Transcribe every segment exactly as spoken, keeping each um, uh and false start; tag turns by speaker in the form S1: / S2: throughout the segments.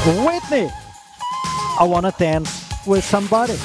S1: Whitney, I Wanna Dance With Somebody.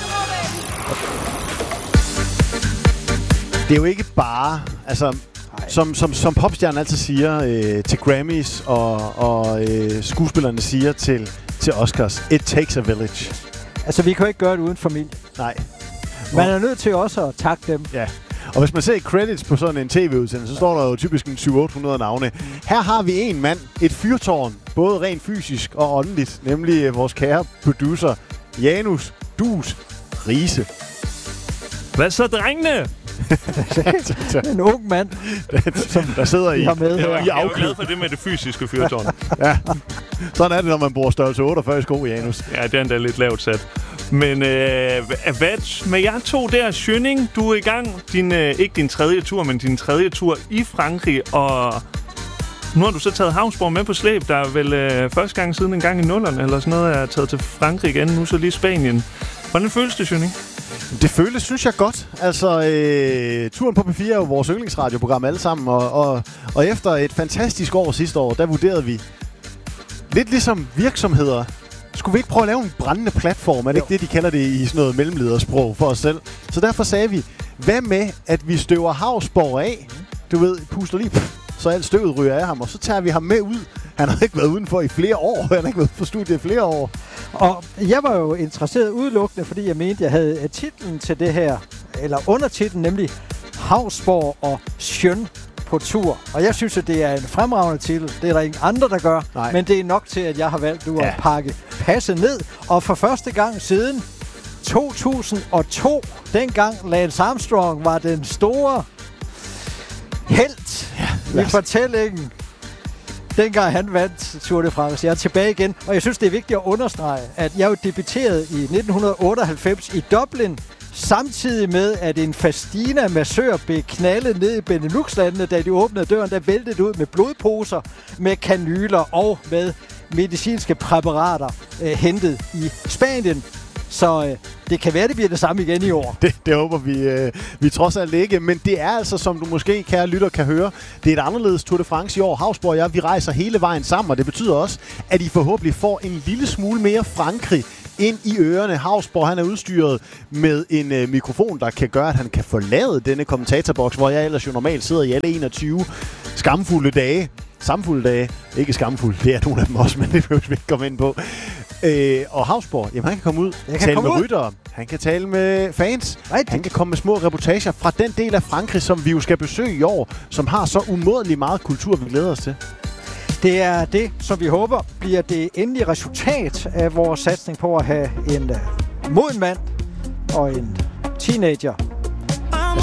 S2: Det er jo ikke bare, altså, som, som, som popstjernen altid siger øh, til Grammys, og, og øh, skuespillerne siger til, til Oscars, it takes a village.
S1: Altså, vi kan jo ikke gøre det uden familie.
S2: Nej.
S1: Man er nødt til også at takke dem.
S2: Ja. Og hvis man ser credits på sådan en tv-udsendelse, så står der jo typisk en syv til otte hundrede navne. Her har vi en mand, et fyrtårn, både rent fysisk og åndeligt, nemlig øh, vores kære producer, Janus Dus Riise.
S3: Hvad så, drengene?
S1: En ung mand,
S2: som der sidder i,
S1: med
S3: jeg,
S1: her.
S3: jeg er jo glad for det med det fysiske fyrtårn.
S2: Ja, sådan er det, når man bruger størrelse otteogfyrre sko, Janus.
S3: Ja, det er endda lidt lavt sat. Men øh, hvad med jer to der, Schønning? Du er i gang, din, øh, ikke din tredje tur, men din tredje tur i Frankrig, og nu har du så taget Havnsborg med på slæb. Der er vel øh, første gang siden en gang i nullerne, eller sådan noget, er taget til Frankrig igen, nu så lige Spanien. Hvordan føles det, Schønning?
S2: Det føles, synes jeg, godt. Altså, øh, turen på P fire er jo vores yndlingsradioprogram alle sammen, og, og, og efter et fantastisk år sidste år, der vurderede vi, lidt ligesom virksomheder, skulle vi ikke prøve at lave en brændende platform? Er det jo ikke det, de kalder det i sådan noget mellemledersprog for os selv? Så derfor sagde vi, hvad med, at vi støver Havsborg af? Du ved, puster lige, pff, så alt støvet ryger af ham, og så tager vi ham med ud. Han har ikke været udenfor i flere år. Han har ikke været på studiet i flere år.
S1: Og jeg var jo interesseret udelukkende, fordi jeg mente, jeg havde titlen til det her, eller undertitlen, nemlig Havsborg og Schøn på tur. Og jeg synes, at det er en fremragende titel. Det er der ingen andre, der gør. Nej. Men det er nok til, at jeg har valgt nu ja. at pakke passe ned. Og for første gang siden to tusind og to, dengang Lance Armstrong var den store helt ja, i fortællingen. Dengang han vandt Tour de France. Jeg er tilbage igen, og jeg synes, det er vigtigt at understrege, at jeg jo debuterede i nitten otteoghalvfems i Dublin, samtidig med, at en Festina-massør blev knaldet ned i Benelux-landene, da de åbnede døren, der væltede ud med blodposer, med kanyler og med medicinske præparater øh, hentet i Spanien. Så øh, det kan være, det bliver det samme igen i år.
S2: Det, det håber vi, øh, vi trods alt ikke. Men det er altså, som du måske, kære lytter, kan høre, det er et anderledes Tour de France i år. Havsborg og jeg, vi rejser hele vejen sammen, og det betyder også, at I forhåbentlig får en lille smule mere Frankrig ind i ørerne. Havsborg, han er udstyret med en øh, mikrofon, der kan gøre, at han kan forlade denne kommentatorboks, hvor jeg ellers jo normalt sidder i alle enogtyve skamfulde dage. Samfulde dage. Ikke skamfulde, det er nogle af dem også, men det behøver vi ikke komme ind på. Øh, og Havsborg, jamen han kan komme ud,
S1: kan
S2: tale
S1: komme
S2: med
S1: ud.
S2: ryttere, han kan tale med fans,
S1: Rigtigt.
S2: Han kan komme med små reportager fra den del af Frankrig, som vi jo skal besøge i år, som har så umådelig meget kultur, vi glæder os til.
S1: Det er det, som vi håber bliver det endelige resultat af vores satsning på at have en uh, moden mand og en teenager